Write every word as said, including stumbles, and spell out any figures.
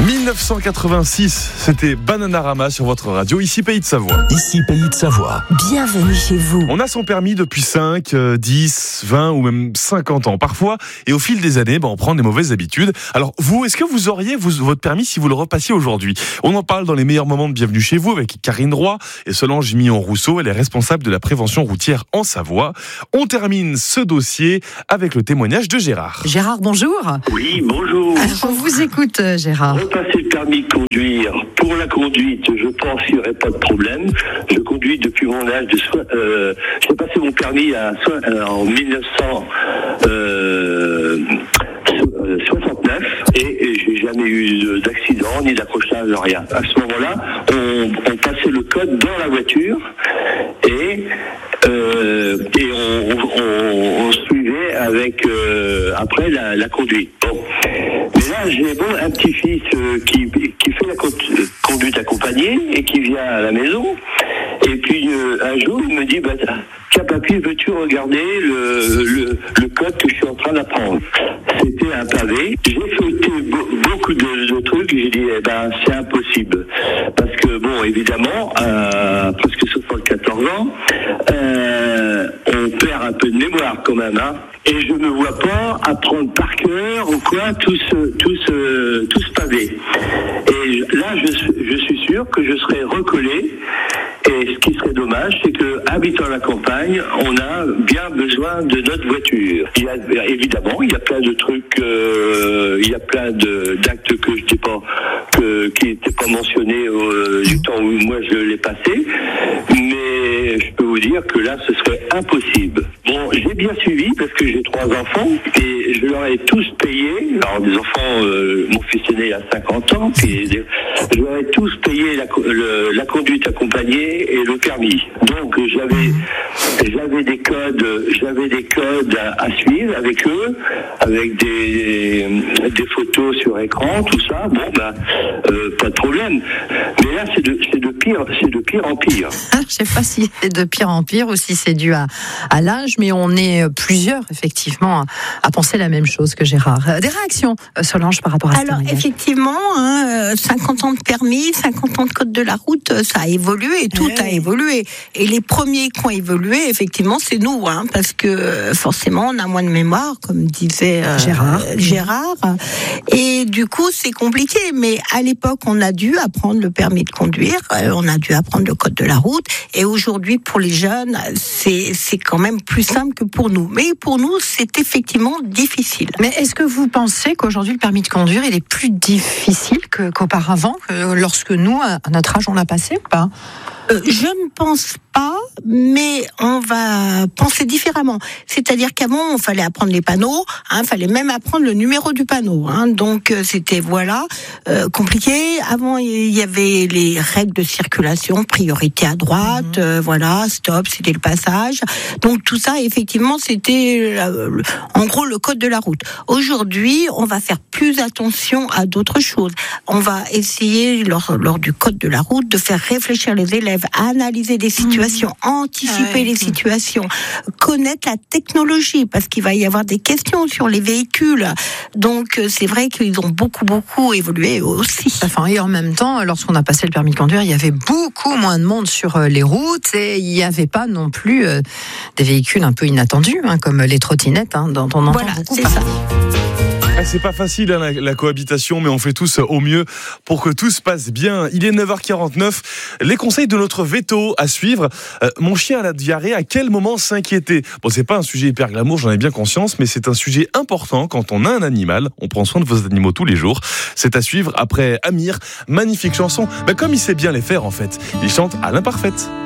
dix-neuf cent quatre-vingt-six, c'était Bananarama sur votre radio, ici Pays de Savoie. Ici Pays de Savoie. Bienvenue chez vous. On a son permis depuis cinq, dix, vingt ou même cinquante ans parfois, et au fil des années, ben, on prend des mauvaises habitudes. Alors vous, est-ce que vous auriez vous, votre permis si vous le repassiez aujourd'hui ? On en parle dans les meilleurs moments de Bienvenue chez vous avec Karine Roy et Solange Millon-Rousseau, elle est responsable de la prévention routière en Savoie. On termine ce dossier avec le témoignage de Gérard. Gérard, bonjour. Oui, bonjour. Alors, on vous écoute, Gérard. Repasser le permis de conduire. Pour la conduite, je pense qu'il n'y aurait pas de problème. Je conduis depuis mon âge de soin. Euh, j'ai passé mon permis à, euh, en dix-neuf cent soixante-neuf et, et j'ai jamais eu d'accident ni d'accrochage, rien. À ce moment-là, on, on passait le code dans la voiture et euh, et on, on, on suivait avec euh, après la, la conduite. Bon. Mais là, j'ai bon un petit-fils euh, qui, qui fait la conduite accompagnée et qui vient à la maison. Et puis euh, un jour, il me dit bah, tiens papy, veux-tu regarder le, le, le code que je suis en train d'apprendre ? C'était un pavé. J'ai feuilleté be- beaucoup de, de trucs et j'ai dit eh ben c'est impossible. Parce que bon, évidemment, à presque soixante-quatorze ans, euh, on perd un peu de mémoire quand même, hein. Et je ne vois pas apprendre par cœur ou quoi tout ce, tout ce, tout ce pavé. Et là, je, je suis sûr que je serai recollé. Et ce qui serait dommage, c'est que, habitant la campagne, on a bien besoin de notre voiture. Il y a, évidemment, il y a plein de trucs, euh, il y a plein de, d'actes que je n'étais pas, que, qui n'étaient pas mentionnés euh, du temps où moi je l'ai passé. Mais je peux vous dire que là, ce serait impossible. Bon, j'ai bien suivi parce que j'ai trois enfants et je leur ai tous payé. Alors, des enfants, euh, mon fils aîné a cinquante ans, puis je leur ai tous payé la, le, la conduite accompagnée et le permis. Donc j'avais j'avais des codes, j'avais des codes à, à suivre avec eux, avec des des photos sur écran, tout ça. Bon ben euh, pas de problème. Mais là c'est de c'est de pire c'est de pire en pire. Je sais pas si c'est de pire en pire ou si c'est dû à, à l'âge, mais on est plusieurs effectivement à, à penser la même chose que Gérard. Des réactions, Solange, par rapport à ça. Alors effectivement, hein, cinquante ans de permis, cinquante ans de code de la route, ça a évolué, tout ouais. a évolué. Et les premiers qui ont évolué, effectivement, c'est nous, hein, parce que forcément, on a moins de mémoire, comme disait euh, Gérard. Gérard. Et du coup, c'est compliqué. Mais à l'époque, on a dû apprendre le permis de conduire, euh, on a dû apprendre le code de la route. Et aujourd'hui, pour les jeunes, c'est c'est quand même plus simple que pour nous. Mais pour nous, c'est effectivement difficile. Mais est-ce que vous pensez qu'aujourd'hui, le permis de conduire, il est plus difficile que, qu'auparavant, que lorsque nous, à notre âge, on l'a passé ou pas ? Euh, je ne pense pas, mais on va penser différemment. C'est-à-dire qu'avant, il fallait apprendre les panneaux, il hein, fallait même apprendre le numéro du panneau. Hein, donc, euh, c'était, voilà, euh, compliqué. Avant, il y avait les règles de circulation, priorité à droite, mmh. euh, voilà, stop, c'était le passage. Donc, tout ça, effectivement, c'était, euh, en gros, le code de la route. Aujourd'hui, on va faire plus attention à d'autres choses. On va essayer, lors, lors du code de la route, de faire réfléchir les élèves, analyser des situations, mmh. anticiper ouais. les situations, connaître la technologie, parce qu'il va y avoir des questions sur les véhicules. Donc, c'est vrai qu'ils ont beaucoup, beaucoup évolué aussi. Enfin, et en même temps, lorsqu'on a passé le permis de conduire, il y avait beaucoup moins de monde sur les routes et il n'y avait pas non plus euh, des véhicules un peu inattendus, hein, comme les trottinettes, hein, dont on entend voilà, beaucoup c'est parler. Ça. C'est pas facile hein, la, la cohabitation, mais on fait tous au mieux pour que tout se passe bien. Il est neuf heures quarante-neuf. Les conseils de notre veto à suivre. Euh, mon chien a la diarrhée, à quel moment s'inquiéter ? Bon, c'est pas un sujet hyper glamour, j'en ai bien conscience, mais c'est un sujet important quand on a un animal. On prend soin de vos animaux tous les jours. C'est à suivre après Amir. Magnifique chanson, bah, comme il sait bien les faire en fait. Il chante à l'imparfaite.